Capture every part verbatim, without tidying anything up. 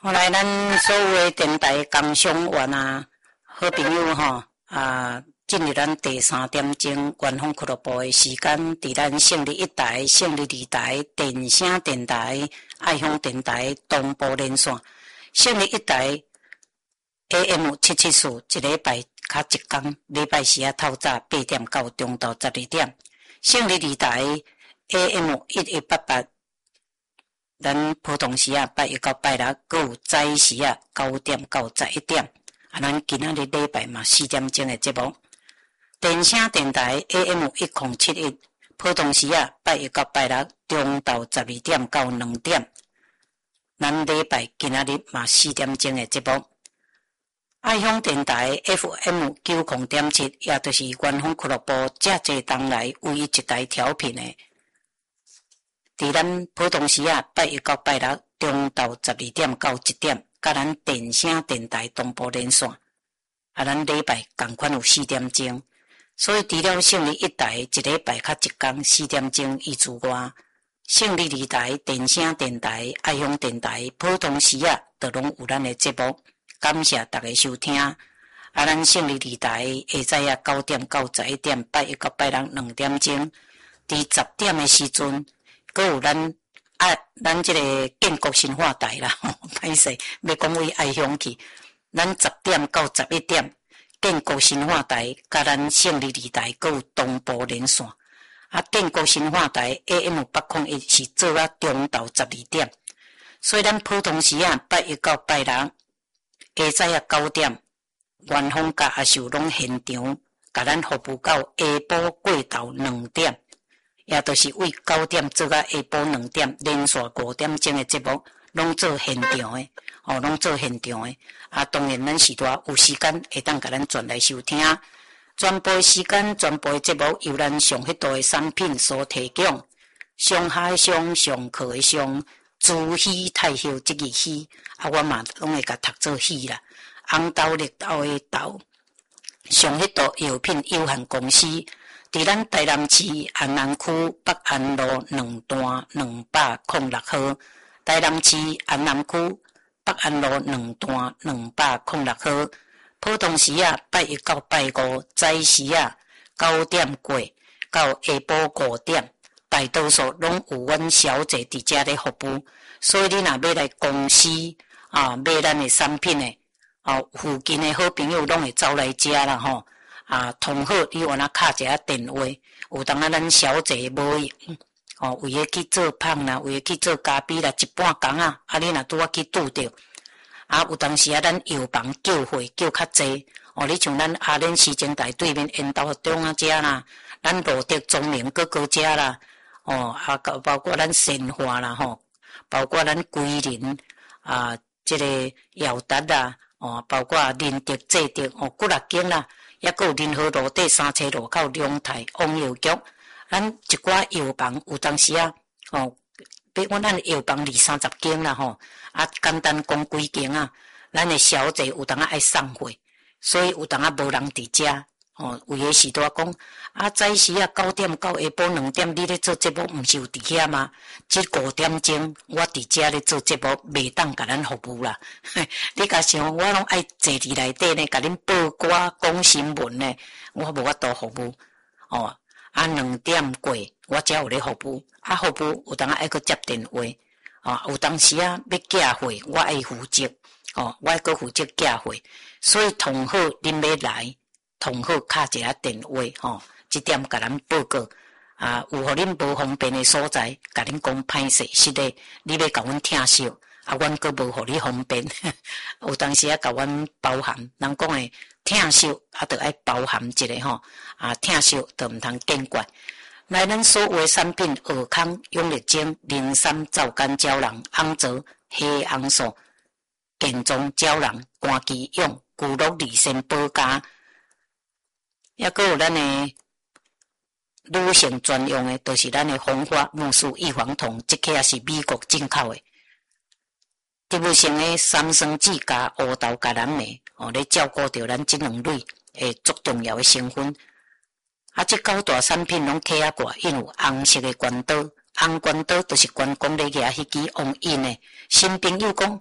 后来咱所有的电台工商员啊，好朋友吼啊，进入咱第三点钟官方俱乐部的时间，伫咱胜利一台、胜利二台、电声电台、爱乡电台同步连线。胜利一台 A M 七七四，一礼拜较一天，礼拜四啊透早八点到中昼十二点。胜利二台 A M 一一八八。咱普通时啊，拜一到拜六，搁有早时啊，九点到十一点。啊，咱今仔日礼拜嘛四点钟的节目。电声电台 A M 一零七一，普通时啊，拜一到拜六，中昼十二点到两点。咱礼拜今仔日嘛四点钟的节目。爱乡电台 F M 九零点七，也就是官方俱乐部遮济当来唯一一台调频的。伫咱普通时啊，拜一到拜六，中昼十二点到一点，甲咱电声电台同步连线。啊，咱礼拜共款有四点钟，所以除了胜利一台一礼拜较一天四点钟以之外，胜利二台、电声电台、爱乡电台、普通时啊，都拢有咱的节目。感谢大家收听。啊，咱胜利二台下早啊九点到十一点，拜一到拜六两点钟，伫十点的时阵。搁有咱啊，咱即个建国新化台啦，歹势要讲为爱乡去。咱十点到十一点，建国新化台甲咱胜利二台搁有同步连线。啊，建国新化台 A M 八零一是做啊中昼十二点，所以咱普通时啊拜一到拜六下早啊九点，元丰甲阿秀拢现场，甲咱服务到下晡过昼两点。也就是为九点做到下晡两点，连续五点钟的节目，拢做现场的，哦，拢做现场的。啊，当然咱是多有时间会当甲咱转来收听。全部的时间，全部的节目由咱上迄度的产品所提供。上海上上课的上，猪喜太后即个喜，啊，我嘛拢会甲读做喜啦。红豆绿豆的豆，上迄度药品有限公司。伫咱台南市安南区北安路两段两百零六号，台南市安南区北安路两段两百零六号。普通时啊，拜一到拜五，早时啊九点过到下晡五点，大多数拢有阮小姐伫遮咧服务。所以你若要来公司啊买咱的产品诶，哦，附近的好朋友拢会走来遮啦吼。啊，同好你往那敲一下电话，有当啊咱小姐无用，哦，为了去做胖啦，为了去做咖啡啦，一半工啊，啊你若拄啊去拄着，啊有当时啊咱药房叫货叫较济，哦，你像咱阿莲市政台对面烟斗中啊遮啦，咱罗德中明哥哥遮啦，哦，啊包括咱神华啦吼，包括咱桂林啊，这个耀达啦，哦，包括林德济德哦，几六间啦。也阁有仁和路底三车路口龙泰王药局，咱一寡药房有当时啊，哦，比阮咱药房二三十间啦吼，啊简单讲几间啊，咱的小姐有当啊爱送货，所以有当啊无人伫遮，哦，有诶时多讲啊早时啊九点到下晡两点，你咧做节目毋是有伫遐吗？即五点钟我伫遮咧做节目，袂当甲咱服务啦。你甲想，我拢爱坐伫内底呢，甲恁报歌讲新闻呢，我无法度服务。哦，啊两点过我才有咧服务，啊服务有当啊爱去接电话，哦，有当时啊要寄货，我爱负责，哦，我爱去负责寄货，所以同好恁要来。同好敲一下电话吼，即点甲咱报告啊，有互恁无方便的所在，甲恁讲歹势，是的，你要甲阮听惜，啊，阮阁无互你方便，有当时啊，甲阮包含，人讲诶听惜，啊，着爱包含一个吼，啊，听惜着毋通见怪。来，咱所有诶产品，尔康、永力精、零三皂苷胶囊、红枣、黑红素、健壮胶囊、肝肌用、骨碌利肾保加。也阁有咱诶女性专用诶，就是咱诶红花木素异黄酮，即个也是美国进口诶。植物性诶三酸酯加乌豆橄榄酶，哦，咧照顾着咱即两类诶足重要诶成分。啊，即九大产品拢起啊挂，因有红色诶关刀，红关刀就是关公咧举迄支王印诶。新朋友讲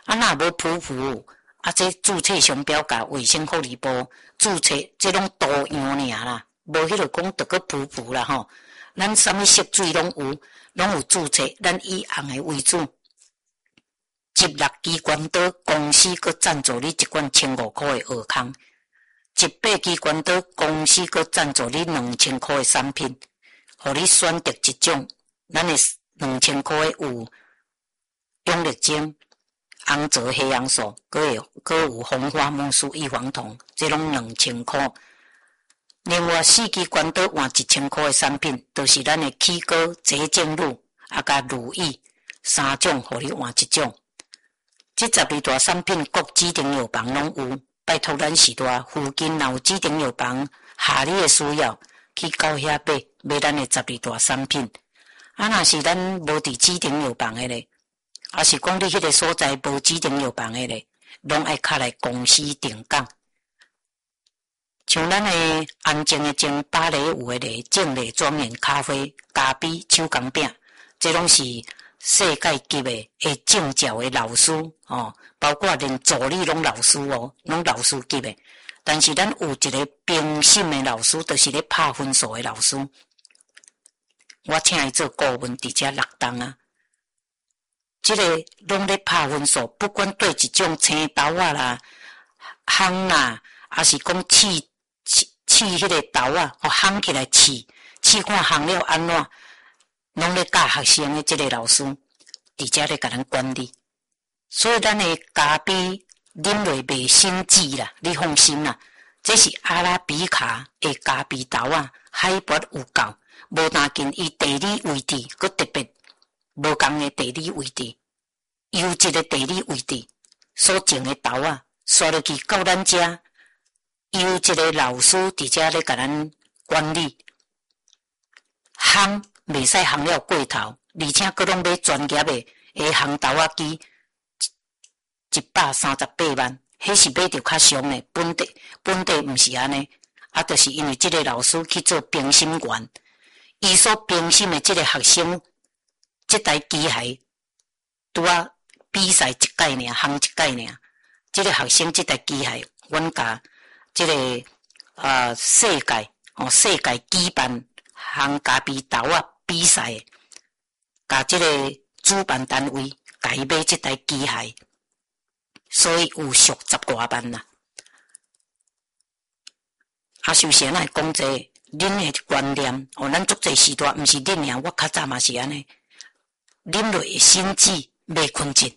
啊，若无匍匐，啊，这注册商标甲卫生福利部注册，这拢多样尔啦，无迄落讲着个匍匐啦吼。咱啥物色水拢有，拢有注册，咱以红诶为主。集六机关岛公司佮赞助你一罐千五块诶学康，集八机关岛公司佮赞助你两千块诶产品，互你选择一种。咱诶两千块有永力精、红泽黑杨素，佮有佮有红花木素异黄酮，这拢两千块。另外四支关岛换一千块诶产品，就是咱诶起膏、洁净乳啊甲乳液三种，互你换一种。这十二大产品各指定药房拢有，拜托咱时代附近若有指定药房，下你诶需要去到遐买买咱诶十二大产品。啊，若是咱无伫指定药房诶咧，啊是讲你迄个所在无指定药房诶咧，拢爱卡来公司定岗。像咱诶安静诶种芭蕾舞诶咧，静丽庄园咖啡、咖啡手工饼，这拢是世界级诶诶证照诶老师哦，包括连助理拢老师哦，拢老师级诶。但是咱有一个评审诶老师，就是咧拍分数诶老师。我请伊做顾问，伫遮六档啊。即、這个拢咧拍分数，不管对一种青豆啊啦、烘啦，还是讲试试试迄个豆啊，哦烘起来试，试看烘了安怎，拢咧教学生诶。即个老师伫遮咧甲咱管理，所以咱诶咖啡啉落袂心悸啦，你放心啦。这是阿拉比卡诶咖啡豆啊，海拔有够。无单紧，伊地理位置佮特别无共诶地理位置，优质诶地理位置所种诶豆啊，刷落去到咱遮，优质诶老师伫遮咧甲咱管理，烘袂使烘了过头，而且佮拢买专业诶诶烘豆仔机，一百三十八万，迄是买着较俗诶，本地本地毋是安尼，啊，就是因为即个老师去做评审员。伊所评审的即个学生，即台机械拄啊比赛一届尔，烘一届尔。即个学生即台机械，阮甲即个呃世界哦世界举办烘咖啡豆啊比赛，甲即个主办单位甲伊买即台机械，所以有俗十外万啦。啊，首先来讲这个。恁诶观念，哦，咱足侪时代，毋是恁尔，我较早嘛是安尼，啉落会心悸，袂困觉。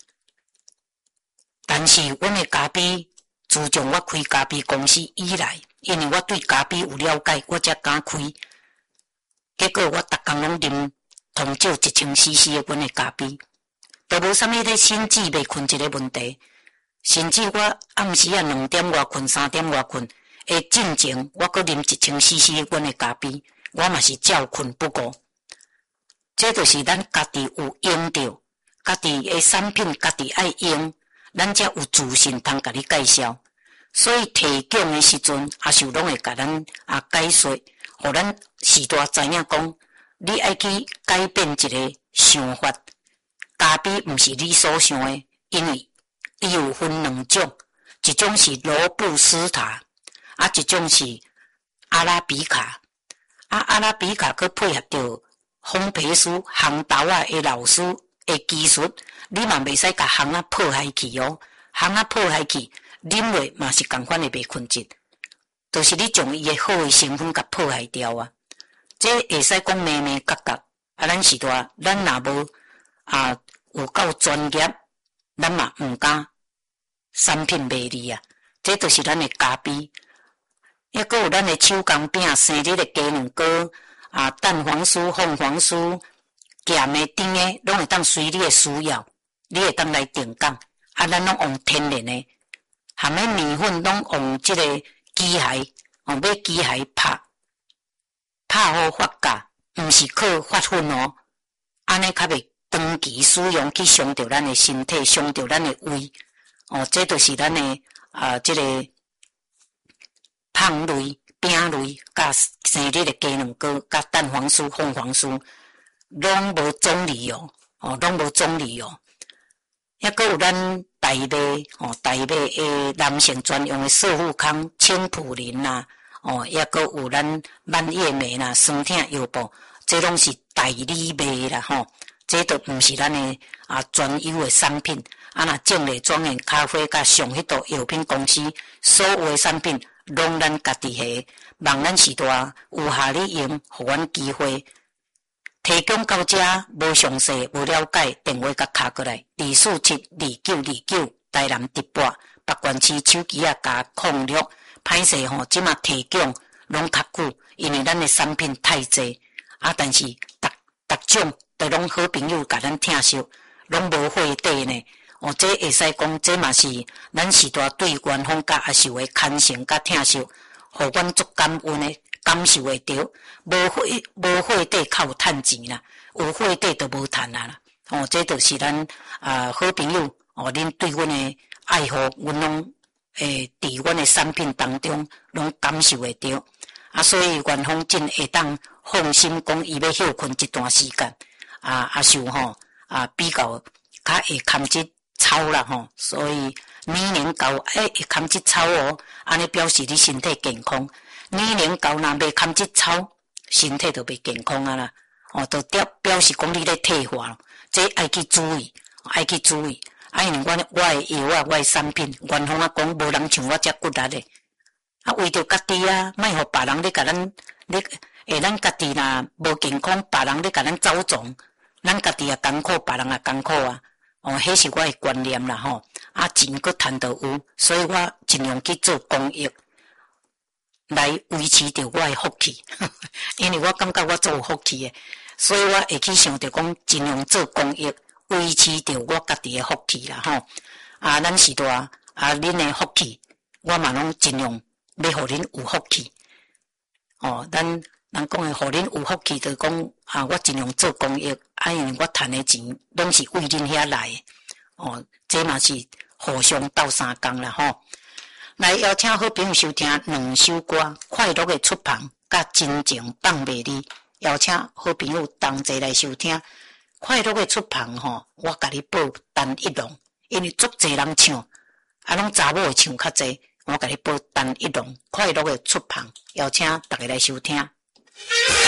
但是，阮诶咖啡，自从我开咖啡公司以来，因为我对咖啡有了解，我才敢开。结果我逐工拢啉同少一千 C C 诶阮诶咖啡，都无啥物咧心悸袂困觉诶问题。甚至我暗时啊两点外困，三点外困。诶，进前我阁啉一千 C C 阮诶咖啡，我嘛是照困不顾。这就是咱家己有用着，家己诶产品家己爱用，咱才有自信通甲你介绍。所以提供诶时阵，也是拢会甲咱啊解说，互咱时代知影讲，你爱去改变一个想法。咖啡毋是你所想诶，因为伊有分两种，一种是罗布斯塔。啊，一种是阿拉比卡，啊，阿拉比卡佮配合着烘焙师、烘豆仔诶老师诶技术，你嘛袂使甲烘仔破坏去哦，烘仔破坏去，啉落嘛是共款诶袂困觉，就是你将伊诶好诶成分甲破坏掉啊。这会使讲咩咩角角，啊，咱时代咱若无啊有够专业，咱嘛毋敢产品卖你啊。这就是咱诶咖啡。抑阁有咱诶手工饼、生日诶鸡卵糕啊、蛋黄酥、凤凰酥、咸诶、甜诶，拢会当随你诶需要，你会当来定岗。啊，咱拢用天然诶，含诶面粉拢用即个机械，用买机械拍，拍好发酵，毋是靠发粉哦。安尼较袂长期使用去伤着咱诶身体，伤着咱诶胃。哦，这就是咱诶啊，即、這个。胖类、饼类、甲生日的鸡卵糕、甲蛋黄酥、凤凰酥，拢无总理哦，哦，拢无总理哦。 抑阁有咱台妹吼，台妹诶男性专用诶瘦肤康、清普林啦，哦，抑阁有咱蔓叶莓啦、酸痛药布，这拢是代理卖啦吼。这都毋是咱诶啊专有诶产品。啊，若种类庄园咖啡甲上迄道药品公司所有诶产品，拢咱家己下，望咱时代有下你用，互阮机会。提供到遮无详细、无了解，电话甲敲过来，二四七二九二九，台南直播，北关市手机啊加控录，歹势吼，即马提供拢较久，因为咱诶产品太济，啊，但是逐逐种都拢好朋友甲咱听熟，拢无货底呢。哦，这会使讲，这嘛是咱时代对员方甲也是会牵成甲听熟，互阮足感恩诶。感受会到，无货无货底较有趁钱啦，有货底就无趁啊啦。哦，这就是咱啊、呃、好朋友哦，恁对阮的爱护，阮拢诶伫阮的产品当中拢感受会到。啊，所以元丰真会当放心讲，伊要休困一段时间，啊啊受吼啊比较较会堪即操啦吼，所以年龄到诶会堪即操哦，安尼表示你身体健康。年龄到若袂堪即操，身体就袂健康啊啦。哦，就表表示讲你咧退化咯，这爱去注意，爱去注意。啊，因为我我诶药啊，我诶产品，元丰啊讲无人像我遮骨力诶。啊，为着家己啊，莫互别人咧甲咱咧，诶，咱家己若无健康，别人咧甲咱走总，咱家己也艰苦，别人也艰苦啊。哦，迄是我诶观念啦吼。啊，钱佫趁得有，所以我尽量去做公益。来维持着我诶福气，因为我感觉我做有福气诶，所以我会去想着讲尽量做公益，维持着我家己诶福气啦吼。啊，咱时代啊，恁诶福气，我嘛拢尽量要互恁有福气。哦，咱人讲诶，互恁有福气，就讲啊，我尽量做公益，啊，因为我赚诶钱拢是为恁遐来诶。哦，这嘛是互相斗相共啦吼。来邀请好朋友收听两首歌，《快乐的出旁》甲《真情放袂离》。邀请好朋友同齐来收听《快乐的出旁》吼，我甲你报单一龙，因为足侪人唱，啊，拢查某会唱较侪，我甲你报单一龙，《快乐的出旁》，邀请大家来收听。